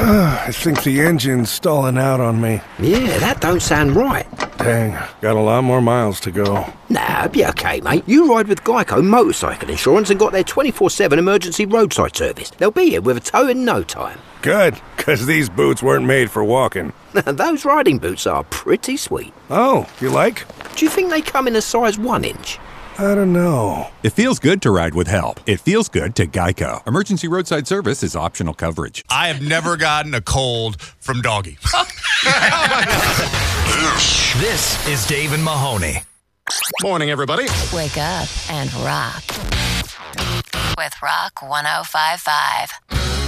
I think the engine's stalling out on me. Yeah, that don't sound right. Dang, got a lot more miles to go. Nah, be okay, mate. You ride with Geico Motorcycle Insurance and got their 24/7 emergency roadside service. They'll be here with a tow in no time. Good, because these boots weren't made for walking. Those riding boots are pretty sweet. Oh, you like? Do you think they come in a size 1 inch? I don't know. It feels good to ride with help. It feels good to Geico. Emergency roadside service is optional coverage. I have never gotten a cold from Doggy. This is Dave and Mahoney. Morning, everybody. Wake up and rock with Rock 105.5.